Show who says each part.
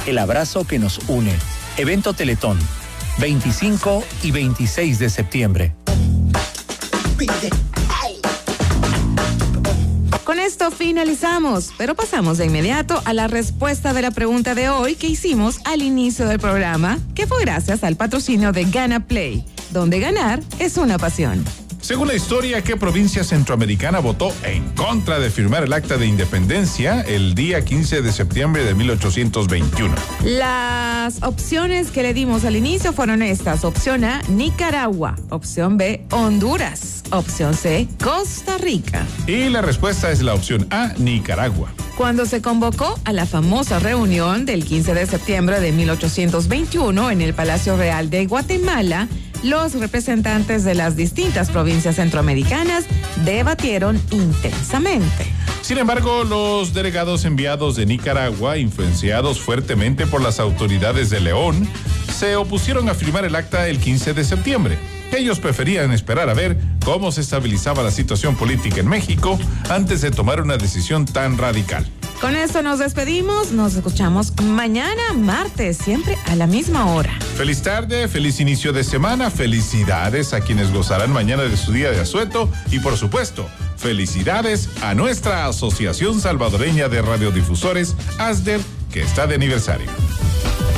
Speaker 1: el abrazo que nos une. Evento Teletón, 25 y 26 de septiembre.
Speaker 2: Con esto finalizamos, pero pasamos de inmediato a la respuesta de la pregunta de hoy que hicimos al inicio del programa, que fue gracias al patrocinio de Gana Play, donde ganar es una pasión.
Speaker 3: Según la historia, ¿qué provincia centroamericana votó en contra de firmar el acta de independencia el día 15 de septiembre de 1821?
Speaker 2: Las opciones que le dimos al inicio fueron estas. Opción A, Nicaragua. Opción B, Honduras. Opción C, Costa Rica.
Speaker 3: Y la respuesta es la opción A, Nicaragua.
Speaker 2: Cuando se convocó a la famosa reunión del 15 de septiembre de 1821 en el Palacio Real de Guatemala, los representantes de las distintas provincias centroamericanas debatieron intensamente.
Speaker 3: Sin embargo, los delegados enviados de Nicaragua, influenciados fuertemente por las autoridades de León, se opusieron a firmar el acta el 15 de septiembre. Ellos preferían esperar a ver cómo se estabilizaba la situación política en México antes de tomar una decisión tan radical.
Speaker 2: Con esto nos despedimos, nos escuchamos mañana martes, siempre a la misma hora.
Speaker 3: Feliz tarde, feliz inicio de semana, felicidades a quienes gozarán mañana de su día de asueto y por supuesto, felicidades a nuestra Asociación Salvadoreña de Radiodifusores, ASDER, que está de aniversario.